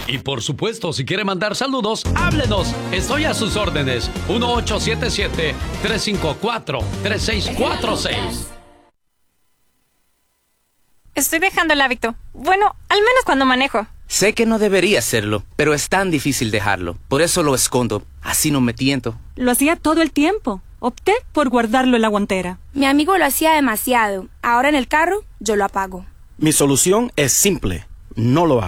Y por supuesto, si quiere mandar saludos, háblenos. Estoy a sus órdenes. 1877-354-3646. Estoy dejando el hábito. Bueno, al menos cuando manejo. Sé que no debería hacerlo, pero es tan difícil dejarlo. Por eso lo escondo. Así no me tiento. Lo hacía todo el tiempo. Opté por guardarlo en la guantera. Mi amigo lo hacía demasiado. Ahora en el carro, yo lo apago. Mi solución es simple. No lo hago.